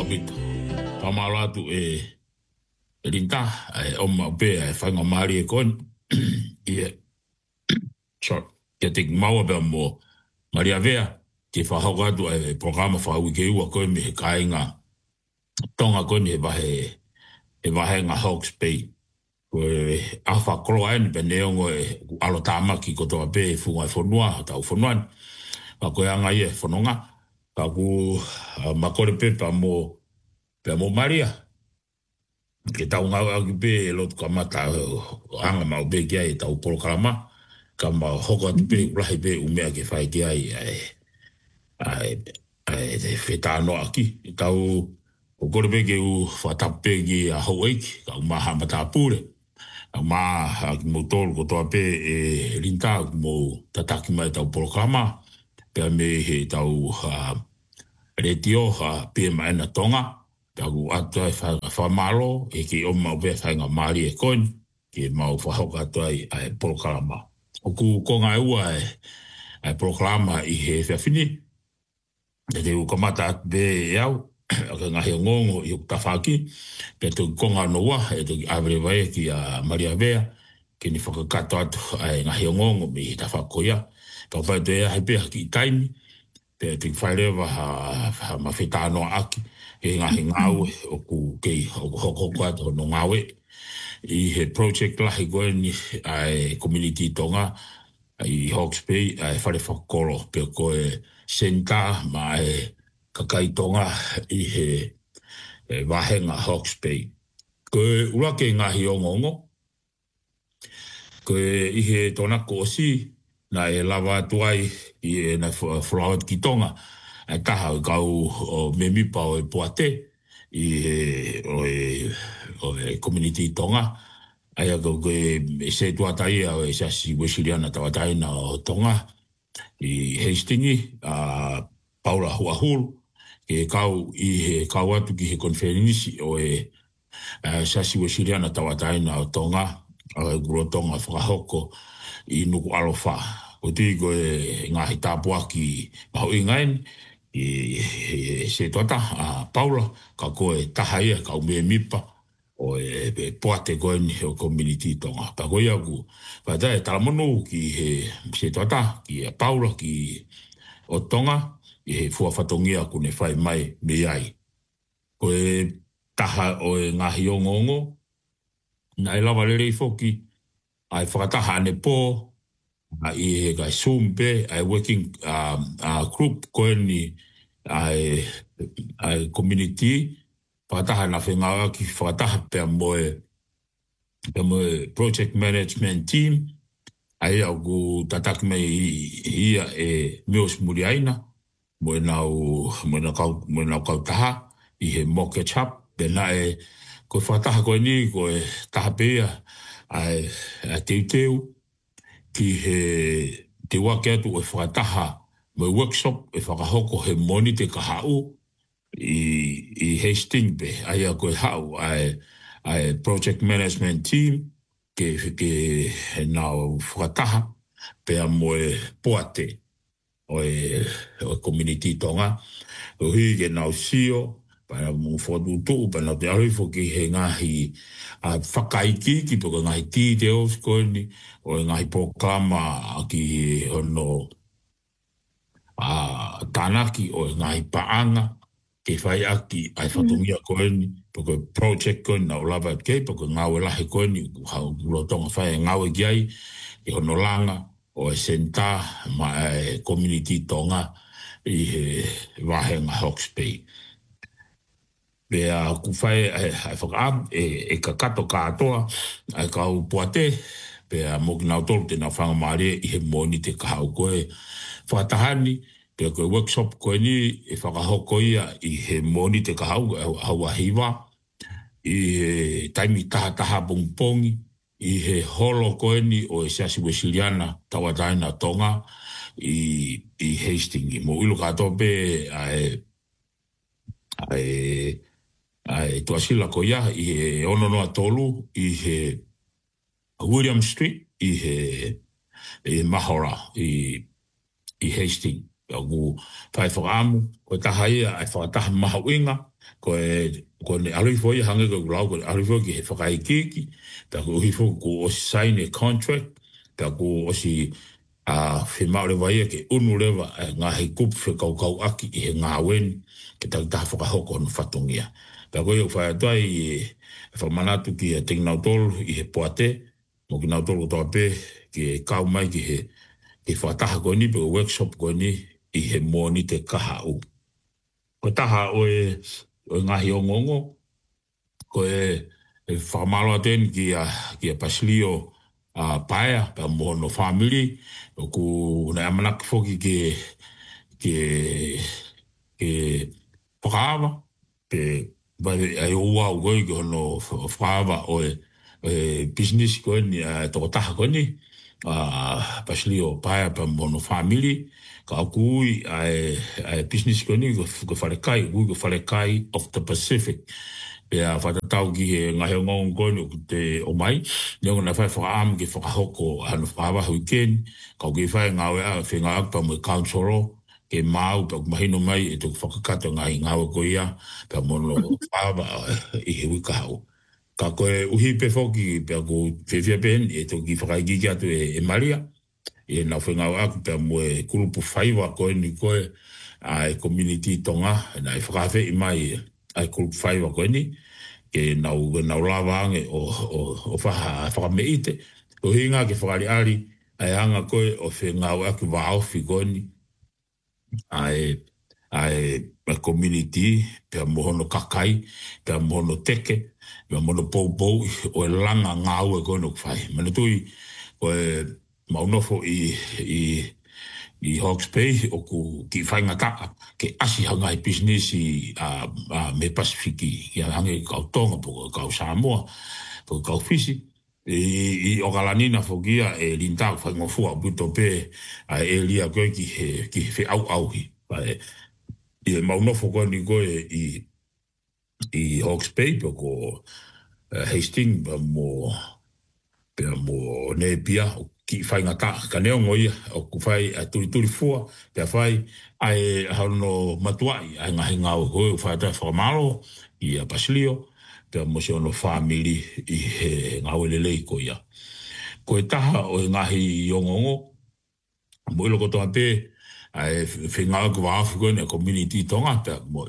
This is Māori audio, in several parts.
opita. Pamalatu rinta o pe fanga mari e kon e short ke te mau be mo Maria Vea ke fa hogatu e programa fa wiki wa ko me kainga tonga ko ni va he nga Hawke's Bay ko afa kroen be neongo alotama ki ko to be fu wa fonua ta fonuan pa ko anga ye fononga pa ku makore pe pa mo Maria ke tau ngau au ki pe lot kamata anga mau be kia e tau polokalama kama hoko atu pe ulahi pe umea ke whai kia ai whetano aki tau o kore pe ke u whatape ki a hau eiki ka umaha matapure umaha ki motoro ko toa pe rinta mo tataki mai tau polokalama pe me he tau retio pe maena tonga tagu atu ai whamalo e ki o mau pe whainga mari e koin ki mau whahoka atu ai polokalama. O ku konga ua ai polokalama i he whiawhini e te u kamata atu be e au o ka ngahi o ngongo i uktawhaki pe tu konga noa e tu ki awere vai ki a Maria Vea ki ni whakakato atu ai ngahi o ngongo mi hi ta whakoia ka whai tu e hai pe haki i taimi pe tu whairewa ha mawhetano aki e ngahi ngau o ku kei hoko atu no ngawe i he project lahi koe ni ai community tonga i Hawke's Bay ai whare whakolo pe koe senta ma e kakai tonga i he wahenga Hawke's Bay. Koe ura ke ngahi o ngongo koe i he tona kosi na e lava tuai i e na whulawat ki tonga ai taha kau o me mipa o e poate i o e community tonga ai a koe se tuatai a e sasi wesiriana tawatai na o tonga i Hastings a Paula Huahul ke kau i he kau atu ki he konferenisi o e sasi wesiriana tawatai na o tonga a e guro tonga whakahoko i nuku alofa o tui koe ngahi tāpua ki maho ingain i se tuata a Paula ka koe tahaia ka ume mipa o e poate koe ni o community tonga pa koe aku pa tae talamono ki he se tuata ki a Paula ki o tonga i he fuafatongia kune whai mai me ai koe taha o e ngahi o ngongo na e lava lere i foki ai whakataha ane pō i he kai sumpe ai working group koe ni ai community whakataha na whengawa ki whakataha pe moe project management team ai au ku tataki mai ia e meos muriaina moe nau kau taha i he moke chap pe na e koe whakataha koe ni koe taha pea ai teuteu ki he te wake atu e whakataha mai workshop e whakahoko he moni te kahau i Hastings pe ai a koe hau ai project management team ke nau whakataha pe a moe poate o e community tonga o hui ke nau sio para mu fodu tu para te arifo ki he ngahi a whakaiki ki poko ngahi details koe ni o ngahi proklama ki ono tanaki o ngahi paanga ke whai aki ai whatungia koe ni poko project koe na o lava ke poko ngawe lahi koe ni hau lotonga whai ngawe kiai i ono langa o e senta ma e community tonga i he wahenga Hawke's Bay. Pea ku whai ai whakaam e ka kato katoa ai kau puate pea moki nau tolu te nau whangamare i he moni te kahau koe whakatahani pea koe workshop koe ni e whakahoko ia i he moni te kahau haua hiwa i he taimi taha pongpongi i he holo koe ni o e siasi wesiliana tawataina tonga i Hastings mo ilu katoa pe ai tuasila ko ia i he ono noa tolu i he William Street i he Mahora i Hastings Pea ku whai whakaamu, ko taha ia ai whakataha maha uinga, ko ne alui fo ia hange ko ulau, ko alui fo ki he whakai kiki, pea ku uhi fo ku osi sign a contract, pea ku osi whemau le waia ke unu lewa ngā hei kupu whekau aki i he ngā weni, ke taha whakahoko no whatongia. Pea koe o whai atuai i whamanatu ki a Tingnau i he poate, mo ki Nautolu toa pe, ki kau mai ki he whataha koe ni, pe workshop koe ni, i he mōni te kaha u. Ko taha o ngahi o ngongo, ko whamalo aten ki a Pasilio paea, pa mohono family, o ku na amanaki foki ke whakaava, pe ai ua u koe ki hono whakaava o business koe ni, toko taha koe ni, Pasilio paea pa mohono family, ka au kui ai business koe ni ko wharekai, kui ko wharekai of the Pacific. Pea whatatau ki he ngahe ngongo koe ni te o mai, niongo na whai whakaamu ki whakahoko anu whakawa huikeni, ka au ki whai ngawe whenga akpa mo councilor, ke mau pa kumahino mai e tuku whakakato ngai ngawe koe ia, pea mono whakawa i he wikahau. Ka koe uhi pe whoki pea ko whewhia pen e tuki whakaigi ki atu e Maria, e na whenga aku pea mo e kurupu whaiwa koe ni koe ai community tonga, na e whakawhe i mai ai kurupu whaiwa koe ni, ke nau lawa ange o whakameite, o hinga ke whakari ari, ai anga koe o whenga aku wa auwhi koe ni, ai community, pea mohono kakai, pea mohono teke, pea mohono pou o langa ngau e koe no kwhai. Mana tui, koe maunofo i Hawke's Bay o ku ki whainga taa ke asi hanga i business i me Pasifiki i hange kau tonga po kau Samoa po kau Fisi i o galanina fogia e lintau whainga fua buto pe e lia koe ki he au hi i maunofo koe ni koe i Hawke's Bay po ko Hastings pe mo ne pia ki whainga ta ka neo ngoi o ku whai a turi fua pe whai ai hauno matuai ai ngahi ngau hoi whai ta whakamaro i a Pasilio pe mo se ono family i he ngau lelei ko ia ko e taha o ngahi yongongo mo ilo kotoa pe ai whenga ku waafu koe ne community tonga pe mo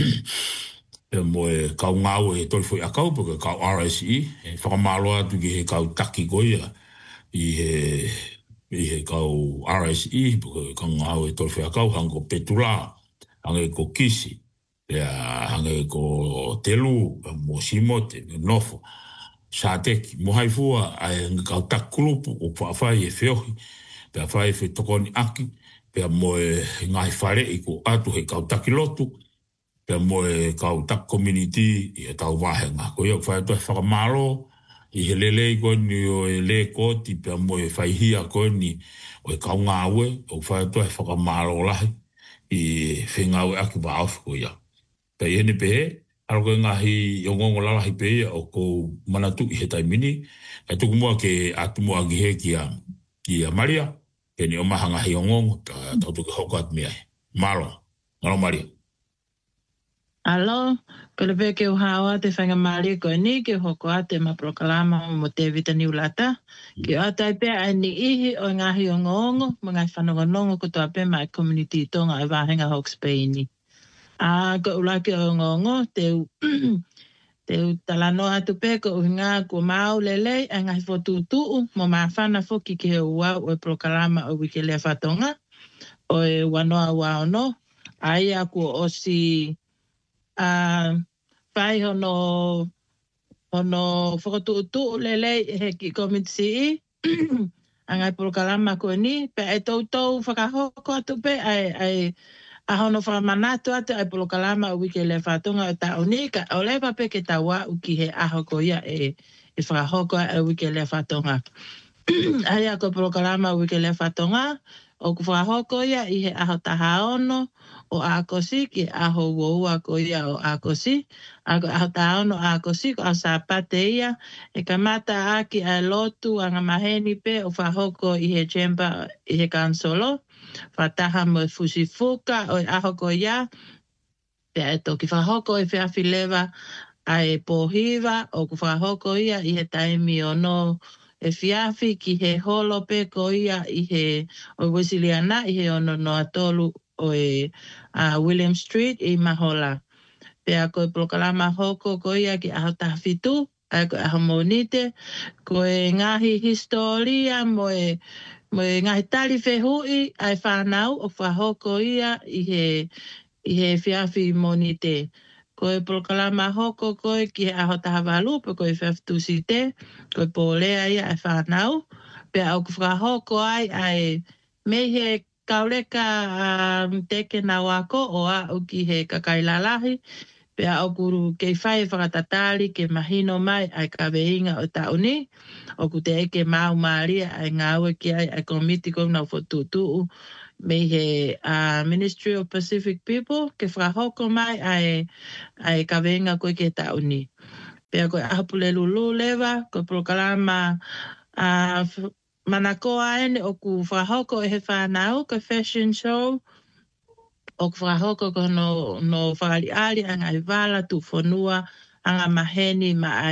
e kau ngau e tori fui a kau pe kau RSE whakamaro atu ki he kau taki ko ia i he kau RSE, kau ngau e tolwhea kau, hango Petula, hange ko Kisi, hange ko Telu, mo Simote, Nofo, Sateki, mo haifua, ai kau takulupu, o whaafai e whiohi, pea whai e tokoni aki, pea mo e ngai whare i ko atu he kau takilotu, pea mo e kau tak community, i e tau wahenga, ko ia whai toa whakamaro, i he lelei koe ni o e le koti pia mo e whaihia koe ni o e kaungawe o whaetua e whakamaro lahi i whengawe aki wa awhi ko ia. Pea i hene pehe, aro koe ngahi o ngongo lalahi pehe o ko manatu i he taimini, e tuku mua ke atu mua gihe ki a Maria, ke ni o maha ngahi o ngongo, tau tuku hoko atu mea he. Malo Maria. Alo, pele pe ke uhawa te whainga maari koe ni ke hoko ate ma prokalama mo te vita ni ulata. Ke atai pe ai ni ihi o ngahi o ngongo, mo ngai whanongonongo ko toa pe mai community tonga e wahenga Hawke's Bay ni. Ko ulake o ngongo, te talano atu pe ko uhinga ko mau lelei ai ngahi fotutuu mo mawhana foki ke he ua o e prokalama o wike lea whatonga o e wanoa waono. Ai aku o si whai hono whakatuutu lelei he ki komiti angai prokalama koe ni, pe ai tautou whakahoko atu pe ai a hono whamanatu atu ai prokalama o wike le whatonga o ta unika, o lewa pe ke tawa uki he aho ko ia e whakahoko ai wike le whatonga. Ai ako prokalama o wike le whatonga, o ku whakahoko ia i he aho tahaono, o akosi ki aho woua ko ia o akosi. Ako aho taono akosi ko a sapate ia. E kamata aki a lotu anga maheni pe o whahoko i he chamber i he kansolo. whataha mo fusifuka o ahoko ia. Pea e toki whahoko e whiawhi lewa ai pōhiwa o ku whahoko ia i he taimi o no e whiawhi ki he holo pe ko ia i he o Wisiliana i he ono no atolu o e William Street i Mahola. Pea koe prokalama hoko ko ia ki aho tahwhitu, ai koe aho monite, koe ngahi historia mo e ngahi tali whehui ai whanau o whahoko ia i he whiawhi monite. Koe prokalama hoko koe ki he aho tahawalu, pe koe whiawhitu si te, koe pōlea ia ai whanau, pea au ku whahoko ai mei he kaureka teke na wako o au ki he kakailalahi, pea au kuru kei whai whakatatali ke mahino mai ai ka weinga o tauni, o ku te eke mau maria ai ngā ue ki ai komiti kong nau whotutuu, mei he Ministry of Pacific People, ke whakahoko mai ai ka weinga koe ke tauni. Pea koe ahapule lulu lewa, koe prokalama manakoa ene o ku whakahoko e he whanau, koe fashion show, o ku whakahoko ko no whakaliari anga i wala tu whanua anga maheni ma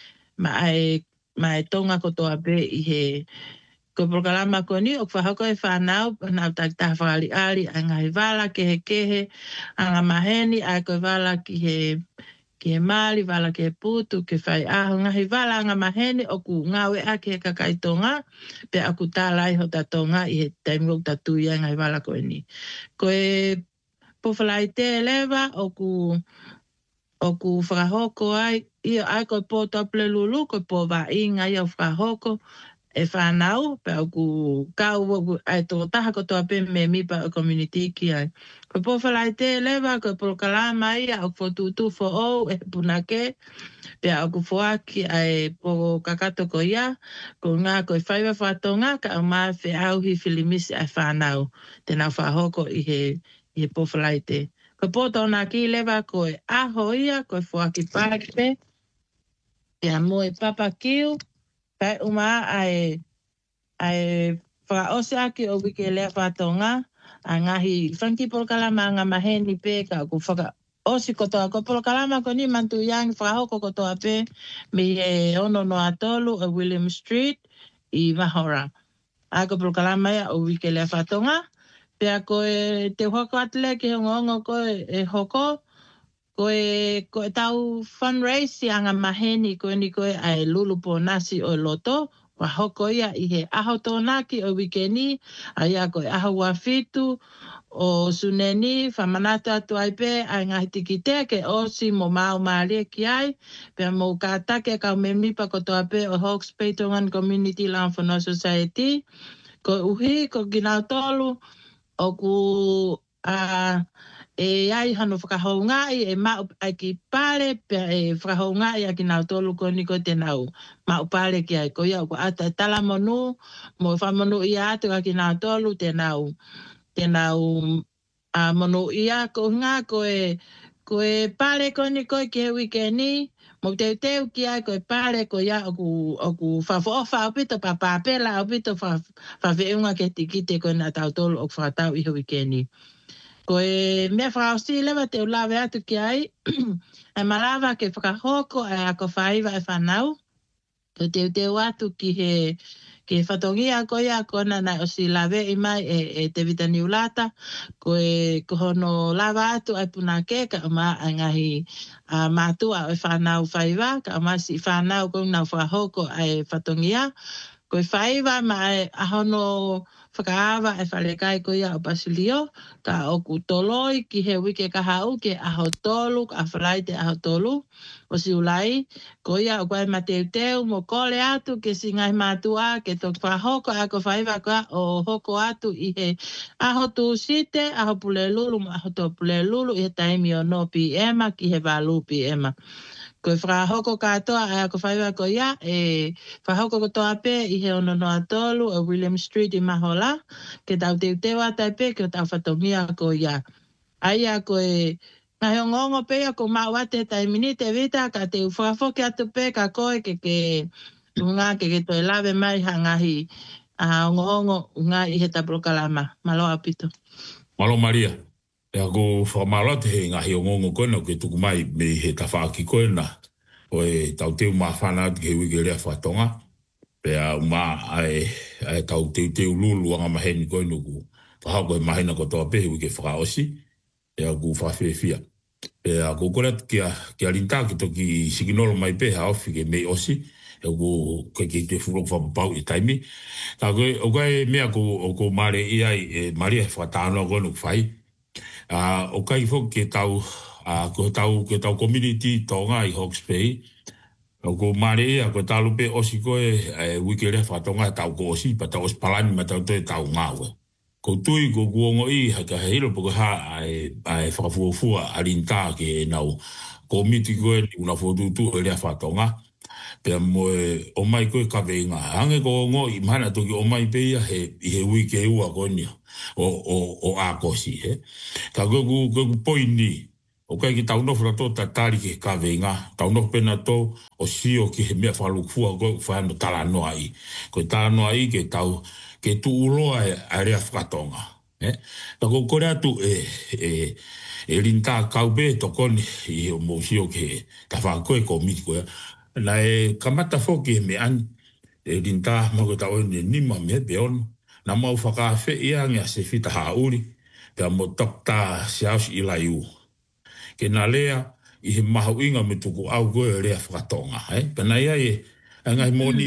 ai tonga kotoa pe i he ko prokalama ko ni o ku whakahoko e whanau na taha whakaliari anga i wala kehe anga maheni ai ko wala ki he mali, wala ki he putu, ke whai aho ngahi wala anga maheni o ku ngawe ake he kakaitonga pe aku tālai ho tatonga i he taimok tatu ia ngai wala ko ni. Koe pofalai te lewa o ku whakahoko ai, ai koe pō topule lulu, koe pō wa inga i au whakahoko e whanau, pe au ku kau ai tō taha kotoa pe me mipa o community ki ai. Koe pōwhalai te lewa, koe pōkalama ia au whotutu fo ou e punake, pe au ku whoaki ai pō kakato ko ia, ko ngā koe whaiwa whatonga, ka au maa whi au hi filimisi ai whanau, te nau whahoko i he pōwhalai te. Koe pōtona ki lewa koe aho ia, koe whoaki pāke, pe a moe papa kiu, pai uma ai whakaose aki o wike lea whatonga, a ngahi whanki polokalama ngā maheni pe ka ku whakaose kotoa. Ko polokalama ko ni mantu iangi whakahoko kotoa pe mi e ono no atolu o William Street i Mahora. A ko polokalama ia o wike lea whatonga, pe a koe te hoko atele ki hongongo koe e hoko, koe tau fundraise anga maheni koe ni koe ai lulupo nasi o loto, wa hoko ia i he aho tōnaki o wikeni, a ia koe aho wafitu o suneni, whamanata atu ai pe, ai ngahi tiki te ke osi mo mau maalia ki ai, pe mo kātake kau me mipa kotoa pe o Hawke's Bay Tongan Community Land for No Society, ko uhi, ko ginau tolu, o ku e ai hano whakahoungai e mau ai ki pare pe e whakahoungai a ki nau tolu ko ni ko te nau mau pare ki ai ko ia ko ata tala monu mo whamonu ia atu a ki nau tolu te nau monu ia ko ngā ko e pare ko ni ko ki he wikeni mo te teu ki ai ko e pare ko ia o ku whawhoofa o pito papapela o pito whawheunga ke tikite ko na tau tolu o whakatau i he wikeni. Ko e mea whakausi lewa te ulawe atu ki ai, e malawa ke whakahoko e ako whaiva e whanau, ko te atu ki he whatongia ko ia kona na o si lawe i mai e te vitani ulata, ko e hono lawa atu ai punake ka uma a ngahi mātua o e whanau whaiva, ka uma si whanau kong nau whakahoko ai whatongia, ko e whaiva ma e ahono whakaawa e whalekai ko ia o Basilio, ka oku toloi ki he wike kahau ke aho tolu, ka awhalai te aho tolu, o si ulai, ko ia o koe mateuteu mo kole atu ke si ngai mātua ke tok whahoko ako whaiva ka o hoko atu i he aho tu site, aho pule lulu, aho to pule lulu i he taimi o no PM ki he walu PM. Ko e whakahoko katoa ai ako whaiva ko ia e whahoko kotoa pe i he ono no atolu o William Street i Mahola ke tau tewa tai pe ke tau whatongia ko ia. Ai ako e ngahi o ngongo pe ako mawate tai minite vita ka te whakafoke atu pe ka koe ke ngā ke toi lawe mai ha ngahi Ongo nga I he taprokalama. Malo apito. Malo Maria. Ea ko whamalot he ngahi o ngongo koena ke tuku mai me he tawhaki koena. O e tau teu maa whanau ke wike rea whatonga. Pea umaa ai tau teu lulu anga maheni koena ku. Whahau koe mahina ko toa pehe wike whakaosi. Ea ku whawhewhia. Pea ko kore kia rinta ki toki sikinolo mai pehe haofi ke mei osi. Ea ku ke te furok whapapau I taimi. Tā koe o kai mea ko mare iai Maria whatanoa koena ku whai. O kai fo ke tau community tonga I Hawke's Bay. O ko mare ko talupe osi koe wiki le fatonga tau ko osi pa tau spalani ma tau te tau ngawe. Ko tui ko guongo I haka hilo poko ha ai whakafuafua arinta ke nau community koe ni una fotutu le fatonga. Pea moe o mai koe ka veinga. Hange ko ngo I mana toki o mai peia he wiki e ua konia. O a kosi, he. Ka gogu poini, o kai ki tau nofu rato ta tari ki ka veinga, tau nofu pena to, o sio ki he mea whalukfua go whaano tala noa I. Ko tala noa I ke tau, ke tu uloa a rea whakatonga. Ka go kore atu e rinta kaube to koni I o mo sio ke ta whakoe ko miti koe. Na kamata foki me an, rinta mako tau nima me beono. Na mau whakawhi ia ngea se whita hauri, pia mo tokta se ausi I lai u. Ke nā lea, I he mahu inga me tuku au goe rea whakatonga, Pena ia ngai moni